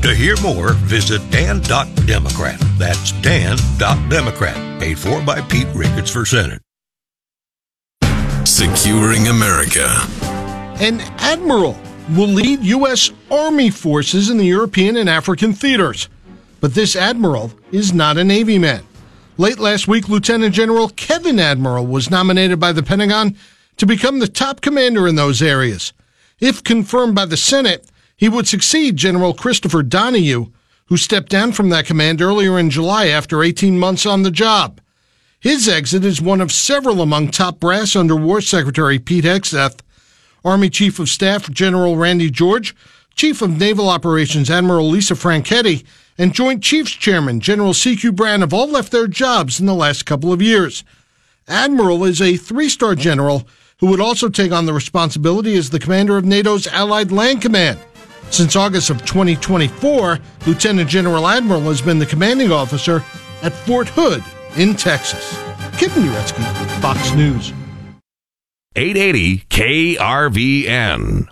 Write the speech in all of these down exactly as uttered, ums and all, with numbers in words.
To hear more, visit dan dot democrat. That's dan dot democrat. Paid for by Pete Ricketts for Senate. Securing America. An admiral will lead U S Army forces in the European and African theaters. But this admiral is not a Navy man. Late last week, Lieutenant General Kevin Admiral was nominated by the Pentagon to become the top commander in those areas. If confirmed by the Senate, he would succeed General Christopher Donahue, who stepped down from that command earlier in July after eighteen months on the job. His exit is one of several among top brass under War Secretary Pete Hegseth, Army Chief of Staff General Randy George, Chief of Naval Operations Admiral Lisa Franchetti, and Joint Chiefs Chairman General C Q Brand have all left their jobs in the last couple of years. Admiral is a three-star general who would also take on the responsibility as the commander of NATO's Allied Land Command. Since August of twenty twenty-four, Lieutenant General Admiral has been the commanding officer at Fort Hood in Texas. Kevin Uretsky, Fox News. eight eighty K R V N.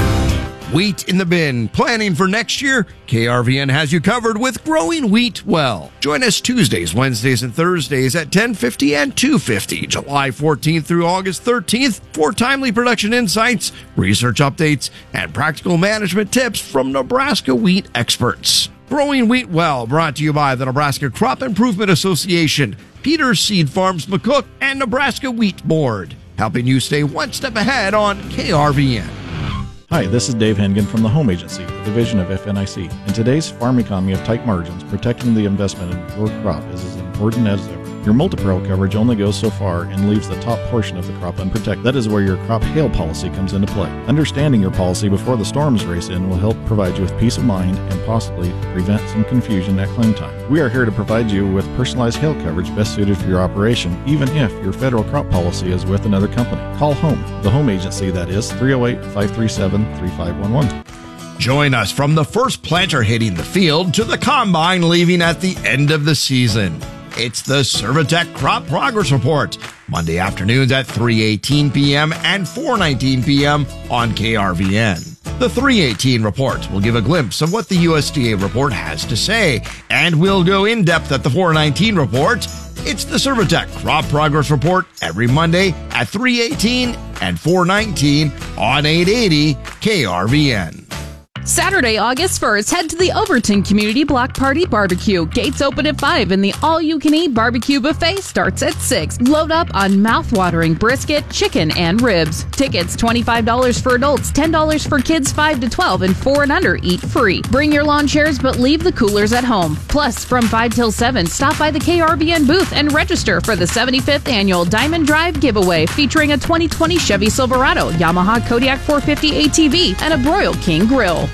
Wheat in the bin. Planning for next year? K R V N has you covered with Growing Wheat Well. Join us Tuesdays, Wednesdays, and Thursdays at ten fifty and two fifty, July fourteenth through August thirteenth, for timely production insights, research updates, and practical management tips from Nebraska wheat experts. Growing Wheat Well, brought to you by the Nebraska Crop Improvement Association, Peters Seed Farms McCook, and Nebraska Wheat Board, helping you stay one step ahead on K R V N. Hi, this is Dave Hengen from the Home Agency, the division of F N I C. In today's farm economy of tight margins, protecting the investment in your crop is as important as ever. Your multi-peril coverage only goes so far and leaves the top portion of the crop unprotected. That is where your crop hail policy comes into play. Understanding your policy before the storms race in will help provide you with peace of mind and possibly prevent some confusion at claim time. We are here to provide you with personalized hail coverage best suited for your operation, even if your federal crop policy is with another company. Call Home, the Home Agency, that is three oh eight, five three seven, three five one one. Join us from the first planter hitting the field to the combine leaving at the end of the season. It's the Servitech Crop Progress Report, Monday afternoons at three eighteen p.m. and four nineteen p.m. on K R V N. The three eighteen report will give a glimpse of what the U S D A report has to say, and we'll go in depth at the four nineteen report. It's the Servitech Crop Progress Report every Monday at three eighteen and four nineteen on eight eighty K R V N. Saturday, August first, head to the Overton Community Block Party Barbecue. Gates open at five and the all-you-can-eat barbecue buffet starts at six. Load up on mouth-watering brisket, chicken, and ribs. Tickets twenty-five dollars for adults, ten dollars for kids five to twelve, and four and under eat free. Bring your lawn chairs, but leave the coolers at home. Plus, from five till seven, stop by the K R V N booth and register for the seventy-fifth Annual Diamond Drive Giveaway featuring a twenty twenty Chevy Silverado, Yamaha Kodiak four fifty A T V, and a Broil King grill.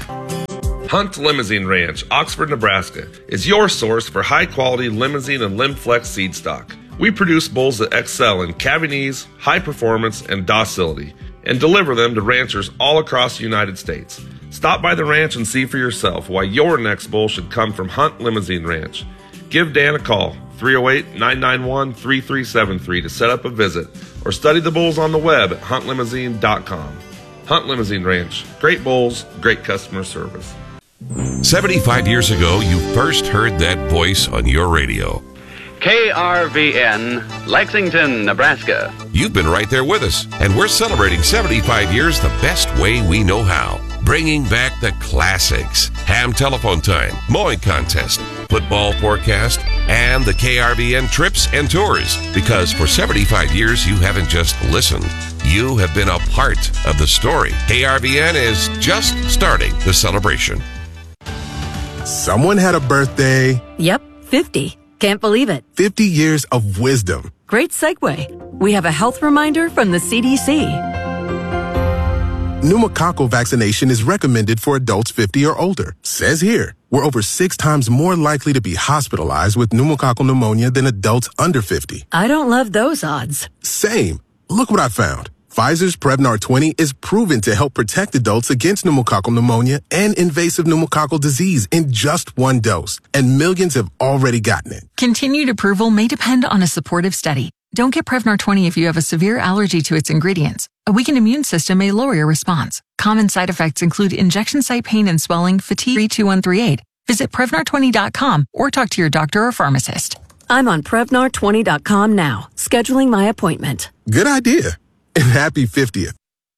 Hunt Limousine Ranch, Oxford, Nebraska, is your source for high-quality limousine and Limflex seed stock. We produce bulls that excel in calving ease, high performance, and docility, and deliver them to ranchers all across the United States. Stop by the ranch and see for yourself why your next bull should come from Hunt Limousine Ranch. Give Dan a call, three oh eight, nine nine one, three three seven three, to set up a visit, or study the bulls on the web at hunt limousine dot com. Hunt Limousine Ranch, great bulls, great customer service. seventy-five years ago, you first heard that voice on your radio. K R V N, Lexington, Nebraska. You've been right there with us, and we're celebrating seventy-five years the best way we know how. Bringing back the classics, ham telephone time, mowing contest, football forecast, and the K R V N trips and tours. Because for seventy-five years, you haven't just listened. You have been a part of the story. K R V N is just starting the celebration. Someone had a birthday. Yep, fifty. Can't believe it. fifty years of wisdom. Great segue. We have a health reminder from the C D C. Pneumococcal vaccination is recommended for adults fifty or older. Says here, we're over six times more likely to be hospitalized with pneumococcal pneumonia than adults under fifty. I don't love those odds. Same. Look what I found. Pfizer's Prevnar twenty is proven to help protect adults against pneumococcal pneumonia and invasive pneumococcal disease in just one dose. And millions have already gotten it. Continued approval may depend on a supportive study. Don't get Prevnar twenty if you have a severe allergy to its ingredients. A weakened immune system may lower your response. Common side effects include injection site pain and swelling, fatigue. three two one three eight. Visit Prevnar twenty dot com or talk to your doctor or pharmacist. I'm on Prevnar twenty dot com now, scheduling my appointment. Good idea. And happy fiftieth.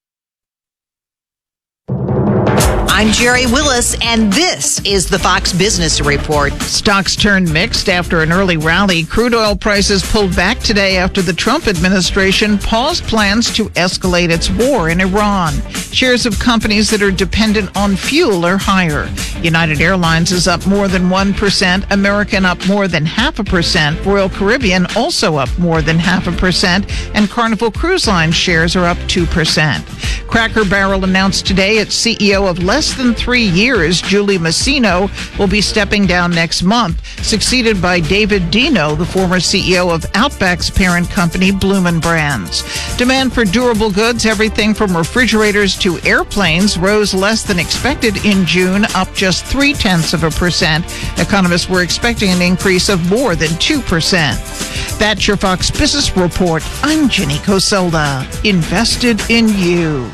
I'm Jerry Willis, and this is the Fox Business Report. Stocks turned mixed after an early rally. Crude oil prices pulled back today after the Trump administration paused plans to escalate its war in Iran. Shares of companies that are dependent on fuel are higher. United Airlines is up more than one percent, American up more than half a percent, Royal Caribbean also up more than half a percent, and Carnival Cruise Line shares are up two percent. Cracker Barrel announced today its C E O of less than three years, Julie Masino, will be stepping down next month, succeeded by David Dino, the former C E O of Outback's parent company, Bloomin' Brands. Demand for durable goods, everything from refrigerators to airplanes, rose less than expected in June, up just three-tenths of a percent. Economists were expecting an increase of more than two percent. That's your Fox Business Report. I'm Jenny Coselda. Invested in you.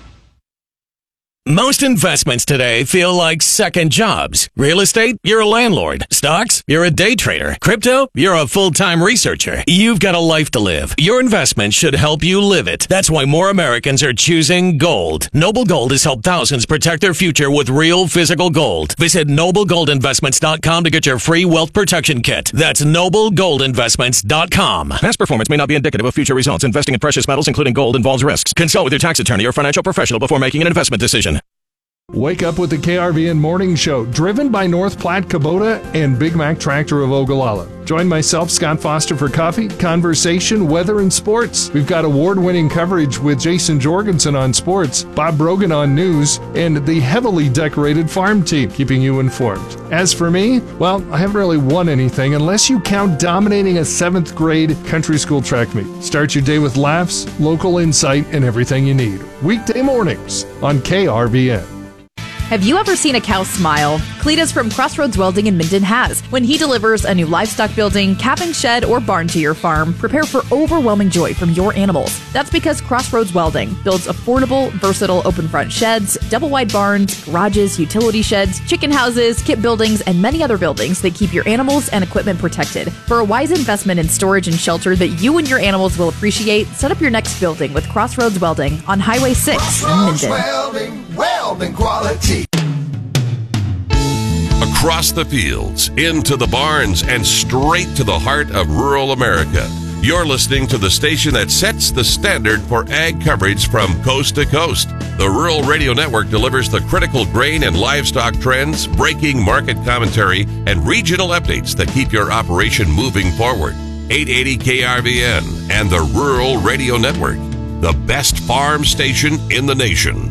Most investments today feel like second jobs. Real estate, you're a landlord. Stocks, you're a day trader. Crypto, you're a full-time researcher. You've got a life to live. Your investment should help you live it. That's why more Americans are choosing gold. Noble Gold has helped thousands protect their future with real physical gold. Visit noble gold investments dot com to get your free wealth protection kit. That's noble gold investments dot com. Past performance may not be indicative of future results. Investing in precious metals, including gold, involves risks. Consult with your tax attorney or financial professional before making an investment decision. Wake up with the K R V N Morning Show, driven by North Platte Kubota and Big Mac Tractor of Ogallala. Join myself, Scott Foster, for coffee, conversation, weather, and sports. We've got award-winning coverage with Jason Jorgensen on sports, Bob Brogan on news, and the heavily decorated farm team, keeping you informed. As for me, well, I haven't really won anything unless you count dominating a seventh grade country school track meet. Start your day with laughs, local insight, and everything you need. Weekday mornings on K R V N. Have you ever seen a cow smile? Cletus from Crossroads Welding in Minden has. When he delivers a new livestock building, calving shed, or barn to your farm, prepare for overwhelming joy from your animals. That's because Crossroads Welding builds affordable, versatile open front sheds, double wide barns, garages, utility sheds, chicken houses, kit buildings, and many other buildings that keep your animals and equipment protected. For a wise investment in storage and shelter that you and your animals will appreciate, set up your next building with Crossroads Welding on Highway six in Minden. Welding, welding quality. Across the fields, into the barns, and straight to the heart of rural America. You're listening to the station that sets the standard for ag coverage from coast to coast. The Rural Radio Network delivers the critical grain and livestock trends, breaking market commentary, and regional updates that keep your operation moving forward. eight eighty K R V N and the Rural Radio Network, the best farm station in the nation.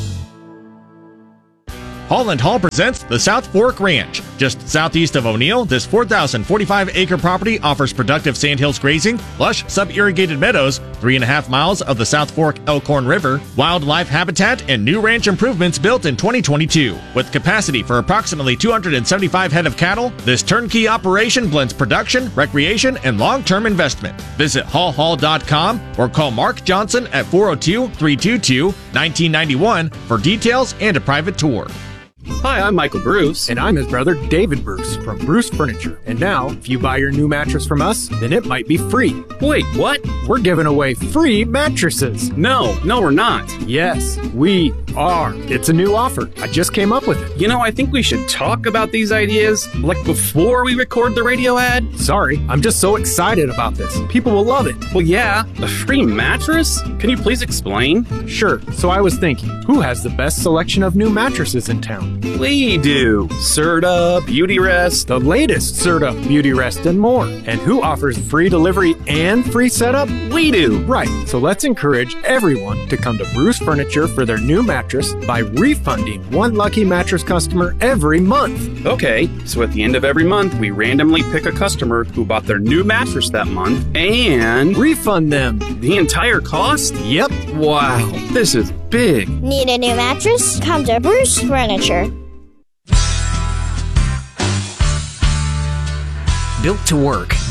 Holland Hall presents the South Fork Ranch. Just southeast of O'Neill, this four thousand forty-five acre property offers productive sandhills grazing, lush sub-irrigated meadows, three and a half miles of the South Fork Elkhorn River, wildlife habitat, and new ranch improvements built in twenty twenty-two. With capacity for approximately two hundred seventy-five head of cattle, this turnkey operation blends production, recreation, and long-term investment. Visit hall hall dot com or call Mark Johnson at four oh two, three two two, one nine nine one for details and a private tour. Hi, I'm Michael Bruce. And I'm his brother, David Bruce, from Bruce Furniture. And now, if you buy your new mattress from us, then it might be free. Wait, what? We're giving away free mattresses. No, no, we're not. Yes, we are. It's a new offer. I just came up with it. You know, I think we should talk about these ideas, like before we record the radio ad. Sorry, I'm just so excited about this. People will love it. Well, yeah, a free mattress? Can you please explain? Sure. So I was thinking, who has the best selection of new mattresses in town? We do. Serta, Beautyrest, the latest Serta, Beautyrest, and more. And who offers free delivery and free setup? We do. Right. So let's encourage everyone to come to Bruce Furniture for their new mattress by refunding one lucky mattress customer every month. Okay, so at the end of every month, we randomly pick a customer who bought their new mattress that month and refund them the entire cost? Yep. Wow, this is big. Need a new mattress? Come to Bruce Furniture. Built to work,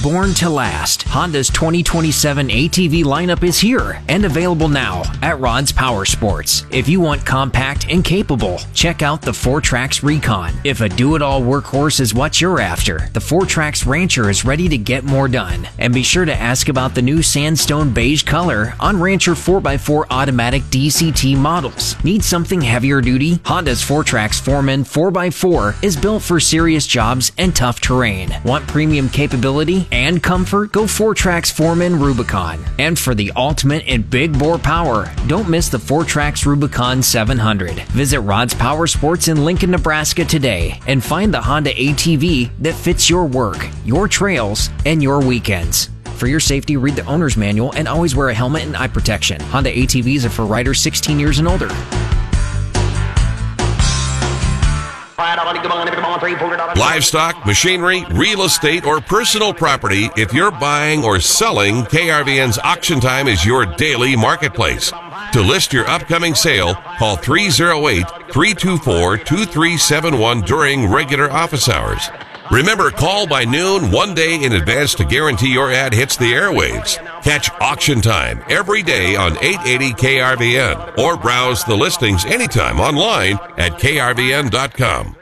born to last. Honda's twenty twenty-seven A T V lineup is here and available now at Rod's Power Sports. If you want compact and capable, check out the four Trax Recon. If a do-it-all workhorse is what you're after, the four Trax Rancher is ready to get more done. And be sure to ask about the new sandstone beige color on Rancher four by four automatic D C T models. Need something heavier duty? Honda's four Trax Foreman four by four is built for serious jobs and tough terrain. Want premium capability and comfort? Go four Trax Foreman Rubicon. And for the ultimate in big bore power, don't miss the four Trax Rubicon seven hundred. Visit Rod's Power Sports in Lincoln, Nebraska today and find the Honda A T V that fits your work, your trails, and your weekends. For your safety, read the owner's manual and always wear a helmet and eye protection. Honda A T Vs are for riders sixteen years and older. Livestock, machinery, real estate, or personal property, if you're buying or selling, K R V N's Auction Time is your daily marketplace. To list your upcoming sale, call three oh eight, three two four, two three seven one during regular office hours. Remember, call by noon one day in advance to guarantee your ad hits the airwaves. Catch Auction Time every day on eight eighty K R V N or browse the listings anytime online at K R V N dot com.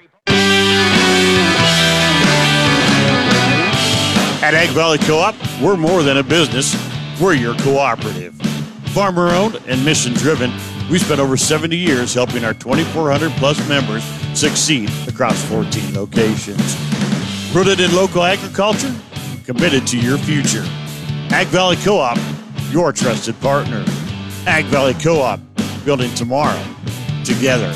At Ag Valley Co-op, we're more than a business. We're your cooperative. Farmer-owned and mission-driven, we spent over seventy years helping our twenty-four hundred plus members succeed across fourteen locations. Rooted in local agriculture, committed to your future. Ag Valley Co-op, your trusted partner. Ag Valley Co-op, building tomorrow together.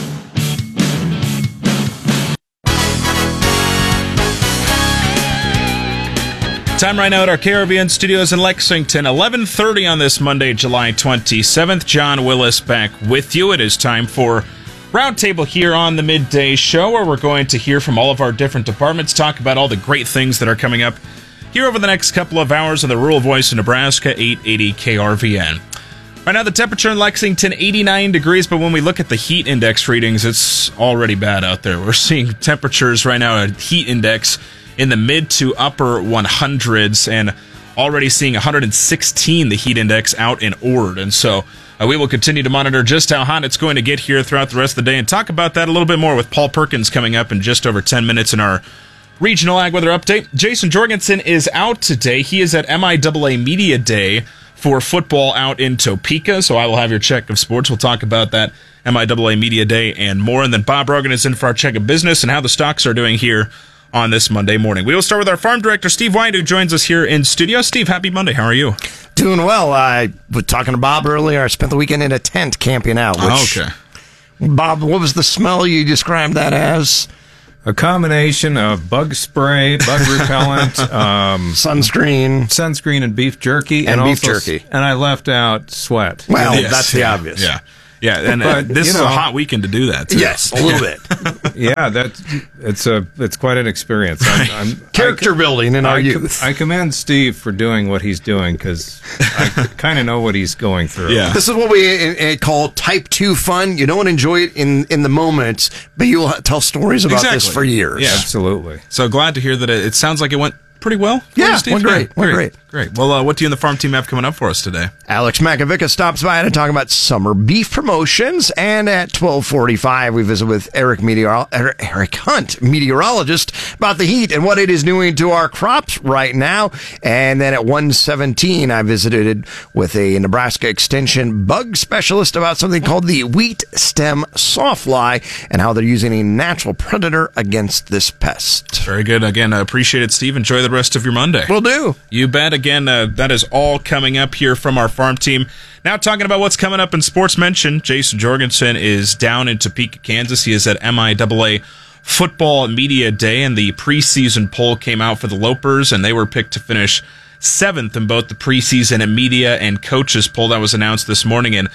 Time right now at our K R V N studios in Lexington, eleven thirty on this Monday, July twenty-seventh. John Willis back with you. It is time for Roundtable here on the Midday Show, where we're going to hear from all of our different departments, talk about all the great things that are coming up here over the next couple of hours on the Rural Voice of Nebraska, eight eighty K R V N. Right now, the temperature in Lexington, eighty-nine degrees, but when we look at the heat index readings, it's already bad out there. We're seeing temperatures right now at heat index in the mid to upper hundreds, and already seeing one hundred sixteen, the heat index, out in Ord. And so uh, we will continue to monitor just how hot it's going to get here throughout the rest of the day and talk about that a little bit more with Paul Perkins coming up in just over ten minutes in our Regional Ag Weather Update. Jason Jorgensen is out today. He is at M I A A Media Day for football out in Topeka, so I will have your check of sports. We'll talk about that M I A A Media Day and more. And then Bob Rogan is in for our check of business and how the stocks are doing here on this Monday morning. We will start with our farm director, Steve White, who joins us here in studio. Steve, happy Monday. How are you? Doing well. I was talking to Bob earlier. I spent the weekend in a tent camping out. Which, oh, okay. Bob, what was the smell you described that as? A combination of bug spray, bug repellent, um, sunscreen, sunscreen, and beef jerky, and, and beef also, jerky. And I left out sweat. Well, yes, that's yeah, the obvious. Yeah. Yeah, and but, uh, this you is know, a hot weekend to do that, too. Yes, a little bit. Yeah, that's it's a it's quite an experience. I'm, I'm, Character I, building in our I, youth. I commend Steve for doing what he's doing because I kind of know what he's going through. Yeah. This is what we uh, call type two fun. You don't enjoy it in, in the moment, but you'll tell stories about exactly. this for years. Yeah, absolutely. So glad to hear that it, it sounds like it went pretty well. Yeah, Steve? went great. Went great. Great. Well, uh, what do you and the farm team have coming up for us today? Alex Makovica stops by to talk about summer beef promotions, and at twelve forty-five, we visit with Eric Meteor- Eric Hunt, meteorologist, about the heat and what it is doing to our crops right now. And then at one seventeen, I visited with a Nebraska Extension bug specialist about something called the wheat stem sawfly and how they're using a natural predator against this pest. Very good. Again, I appreciate it, Steve. Enjoy the rest of your Monday. Will do. You bet. Again, uh, that is all coming up here from our farm team. Now talking about what's coming up in sports mention, Jason Jorgensen is down in Topeka, Kansas. He is at M I A A Football Media Day, and the preseason poll came out for the Lopers, and they were picked to finish seventh in both the preseason and media and coaches poll that was announced this morning. And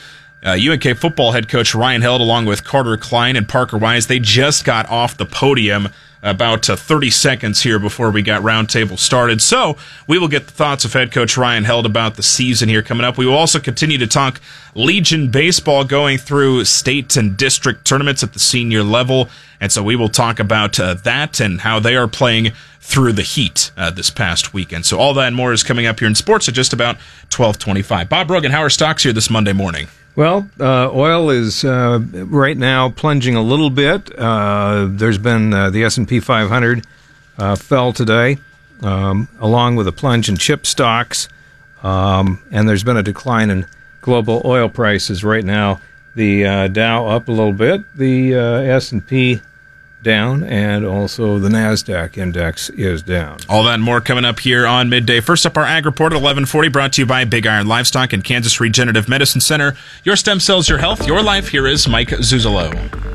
Uh, U N K football head coach Ryan Held, along with Carter Klein and Parker Wise, they just got off the podium about uh, thirty seconds here before we got roundtable started. So we will get the thoughts of head coach Ryan Held about the season here coming up. We will also continue to talk Legion baseball going through state and district tournaments at the senior level. And so we will talk about uh, that and how they are playing through the heat uh, this past weekend. So all that and more is coming up here in sports at just about twelve twenty-five. Bob Brogan, how are stocks here this Monday morning? Well, uh, oil is uh, right now plunging a little bit. Uh, there's been uh, the S and P five hundred uh, fell today, um, along with a plunge in chip stocks, um, and there's been a decline in global oil prices right now. The uh, Dow up a little bit, the uh, S and P down, and also the NASDAQ index is down. All that and more coming up here on Midday. First up, our Ag Report at eleven forty, brought to you by Big Iron Livestock and Kansas Regenerative Medicine Center. Your stem cells, your health, your life. Here is Mike Zuzolo.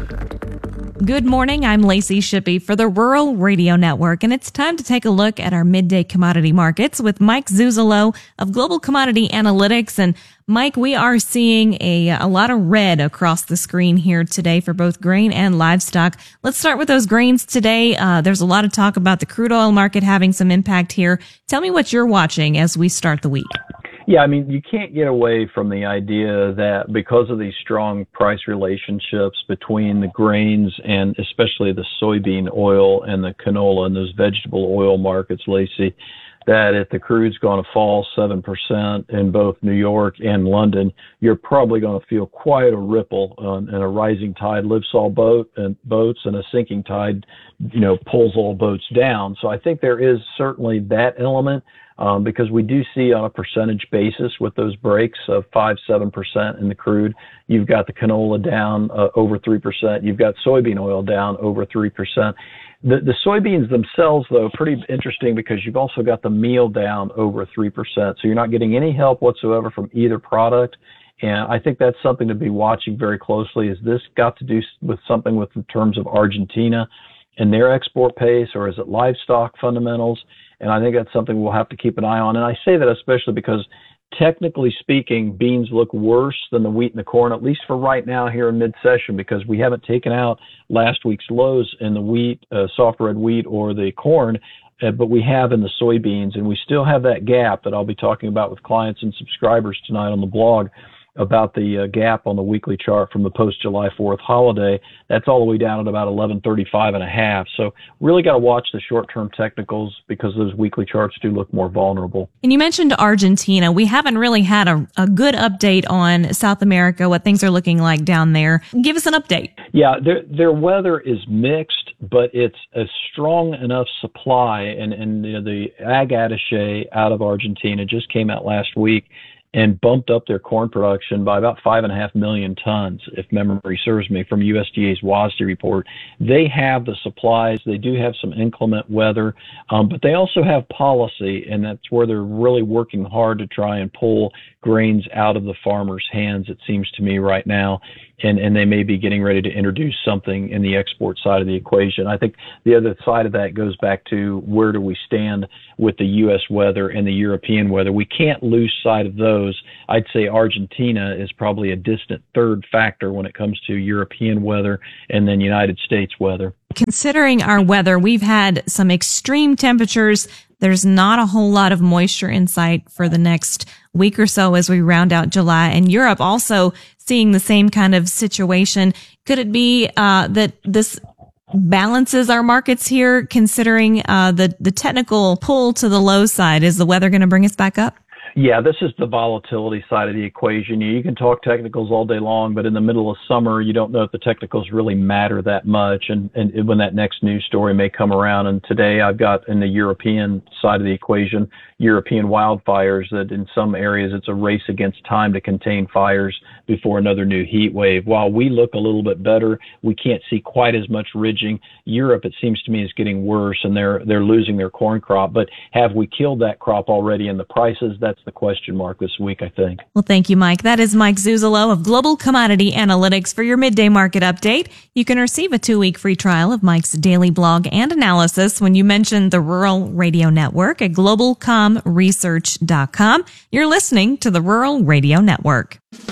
Good morning. I'm Lacey Shippey for the Rural Radio Network, and it's time to take a look at our midday commodity markets with Mike Zuzolo of Global Commodity Analytics. And Mike, we are seeing a, a lot of red across the screen here today for both grain and livestock. Let's start with those grains today. Uh, there's a lot of talk about the crude oil market having some impact here. Tell me what you're watching as we start the week. Yeah, I mean, you can't get away from the idea that because of these strong price relationships between the grains and especially the soybean oil and the canola and those vegetable oil markets, Lacey, that if the crude's going to fall seven percent in both New York and London, you're probably going to feel quite a ripple, um, and a rising tide lifts all boat and boats, and a sinking tide, you know, pulls all boats down. So I think there is certainly that element. Um, because we do see on a percentage basis with those breaks of five, seven percent in the crude, you've got the canola down uh, over three percent. You've got soybean oil down over three percent. The, the soybeans themselves, though, pretty interesting because you've also got the meal down over three percent. So you're not getting any help whatsoever from either product. And I think that's something to be watching very closely. Is this got to do with something with in terms of Argentina and their export pace, or is it livestock fundamentals? And I think that's something we'll have to keep an eye on. And I say that especially because technically speaking, beans look worse than the wheat and the corn, at least for right now here in mid-session, because we haven't taken out last week's lows in the wheat, uh, soft red wheat or the corn, uh, but we have in the soybeans. And we still have that gap that I'll be talking about with clients and subscribers tonight on the blog about the uh, gap on the weekly chart from the post-July fourth holiday. That's all the way down at about eleven thirty-five and a half. So really got to watch the short-term technicals because those weekly charts do look more vulnerable. And you mentioned Argentina. We haven't really had a, a good update on South America, what things are looking like down there. Give us an update. Yeah, their, their weather is mixed, but it's a strong enough supply. And, and you know, the ag attaché out of Argentina just came out last week and bumped up their corn production by about five and a half million tons, if memory serves me, from U S D A's WASDE report. They have the supplies. They do have some inclement weather, um, but they also have policy, and that's where they're really working hard to try and pull grains out of the farmers' hands, it seems to me right now. And, and they may be getting ready to introduce something in the export side of the equation. I think the other side of that goes back to where do we stand with the U S weather and the European weather. We can't lose sight of those. I'd say Argentina is probably a distant third factor when it comes to European weather and then United States weather. Considering our weather, we've had some extreme temperatures. There's not a whole lot of moisture in sight for the next week or so as we round out July. And Europe also seeing the same kind of situation. Could it be uh, that this balances our markets here, considering uh, the, the technical pull to the low side? Is the weather going to bring us back up? Yeah, this is the volatility side of the equation. You can talk technicals all day long, but in the middle of summer, you don't know if the technicals really matter that much. And, and when that next news story may come around. And today I've got in the European side of the equation, European wildfires, that in some areas it's a race against time to contain fires before another new heat wave. While we look a little bit better, we can't see quite as much ridging. Europe, it seems to me, is getting worse, and they're they're losing their corn crop. But have we killed that crop already in the prices? That's the question mark this week, I think. Well, thank you, Mike. That is Mike Zuzolo of Global Commodity Analytics for your midday market update. You can receive a two-week free trial of Mike's daily blog and analysis when you mention the Rural Radio Network at global com research dot com. You're listening to the Rural Radio Network.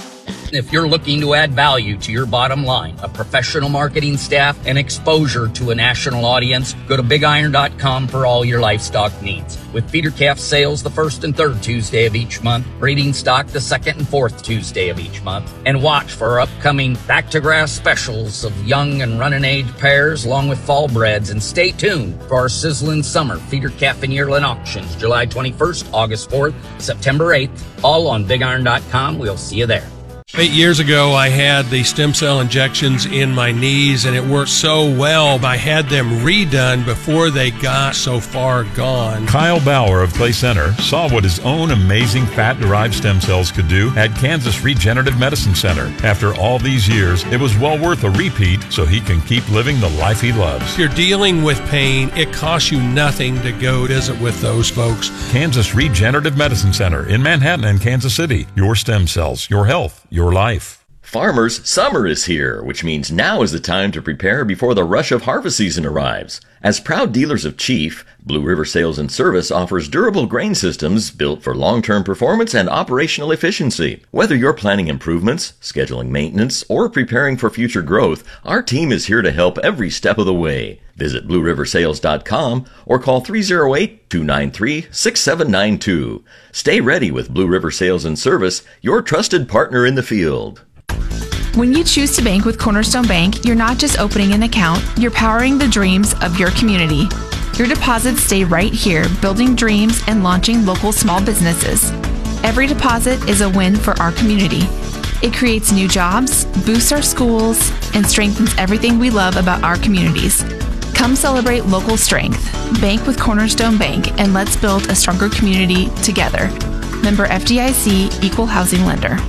If you're looking to add value to your bottom line, a professional marketing staff, and exposure to a national audience, go to big iron dot com for all your livestock needs. With feeder calf sales the first and third Tuesday of each month, breeding stock the second and fourth Tuesday of each month, and watch for our upcoming back-to-grass specials of young and running age pairs along with fall breds, and stay tuned for our sizzling summer feeder calf and yearling auctions July twenty-first, August fourth, September eighth, all on big iron dot com. We'll see you there. Eight years ago, I had the stem cell injections in my knees, and it worked so well. I had them redone before they got so far gone. Kyle Bauer of Clay Center saw what his own amazing fat-derived stem cells could do at Kansas Regenerative Medicine Center. After all these years, it was well worth a repeat so he can keep living the life he loves. If you're dealing with pain, it costs you nothing to go visit with those folks. Kansas Regenerative Medicine Center in Manhattan and Kansas City. Your stem cells, your health, your life. Farmers, summer is here, which means now is the time to prepare before the rush of harvest season arrives. As proud dealers of Chief, Blue River Sales and Service offers durable grain systems built for long-term performance and operational efficiency. Whether you're planning improvements, scheduling maintenance, or preparing for future growth, our team is here to help every step of the way. Visit blue river sales dot com or call three oh eight, two nine three, six seven nine two. Stay ready with Blue River Sales and Service, your trusted partner in the field. When you choose to bank with Cornerstone Bank, you're not just opening an account, you're powering the dreams of your community. Your deposits stay right here, building dreams and launching local small businesses. Every deposit is a win for our community. It creates new jobs, boosts our schools, and strengthens everything we love about our communities. Come celebrate local strength. Bank with Cornerstone Bank, and let's build a stronger community together. Member F D I C, Equal Housing Lender.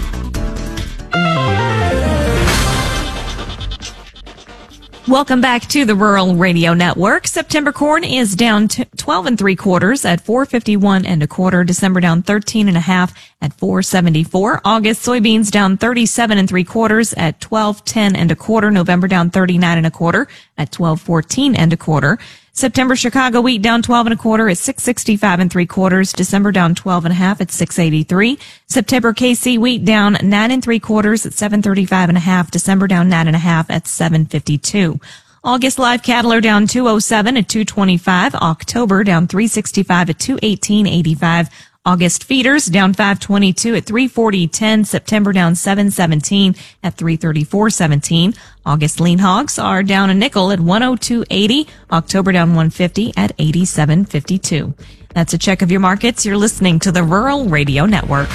Welcome back to the Rural Radio Network. September corn is down to twelve and three quarters at four fifty-one and a quarter. December down thirteen and a half at four seventy-four. August soybeans down thirty-seven and three quarters at twelve ten and a quarter. November down thirty-nine and a quarter at twelve fourteen and a quarter. September Chicago wheat down twelve and a quarter at six sixty-five and three quarters. December down twelve and a half at six eighty-three. September K C wheat down nine and three quarters at seven thirty-five and a half. December down nine and a half at seven fifty-two. August live cattle are down two oh seven at two twenty-five. October down three sixty-five at two eighteen eighty-five. August feeders down five twenty-two at three forty ten. September down seven seventeen at three thirty-four seventeen. August lean hogs are down a nickel at one oh two eighty. October down one fifty at eighty-seven fifty-two. That's a check of your markets. You're listening to the Rural Radio Network.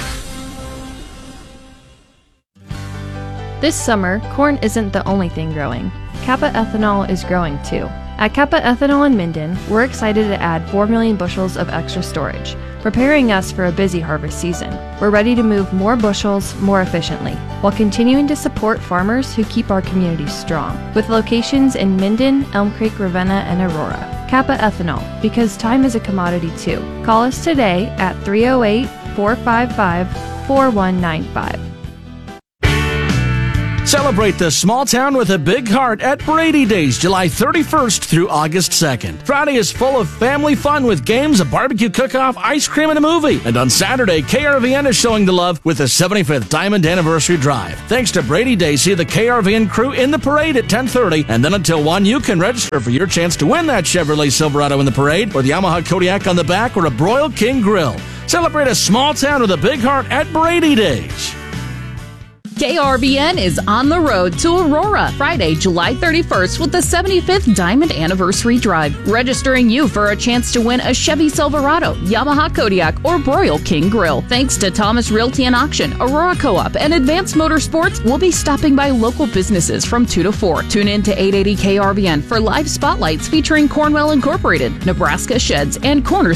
This summer, corn isn't the only thing growing. Kappa Ethanol is growing too. At Kappa Ethanol in Minden, we're excited to add four million bushels of extra storage, preparing us for a busy harvest season. We're ready to move more bushels more efficiently, while continuing to support farmers who keep our communities strong, with locations in Minden, Elm Creek, Ravenna, and Aurora. Kappa Ethanol, because time is a commodity too. Call us today at three oh eight, four five five, four one nine five. Celebrate the small town with a big heart at Brady Days, July thirty-first through August second. Friday is full of family fun with games, a barbecue cook-off, ice cream, and a movie. And on Saturday, K R V N is showing the love with the seventy-fifth Diamond Anniversary Drive. Thanks to Brady Days, see the K R V N crew in the parade at ten thirty, and then until one, you can register for your chance to win that Chevrolet Silverado in the parade, or the Yamaha Kodiak on the back, or a Broil King Grill. Celebrate a small town with a big heart at Brady Days. K R V N is on the road to Aurora Friday, July thirty-first with the seventy-fifth Diamond Anniversary Drive, registering you for a chance to win a Chevy Silverado, Yamaha Kodiak, or Broil King Grill. Thanks to Thomas Realty and Auction, Aurora Co-op, and Advanced Motorsports, we'll be stopping by local businesses from two to four. Tune in to eight eighty K R V N for live spotlights featuring Cornwell Incorporated, Nebraska Sheds, and Corner